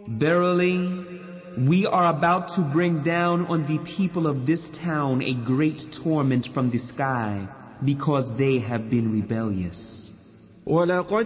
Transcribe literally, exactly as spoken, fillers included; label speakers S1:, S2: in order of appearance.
S1: Verily, we are about to bring down on the people of this town a great torment from the sky because they have been rebellious.
S2: وَلَقَدْ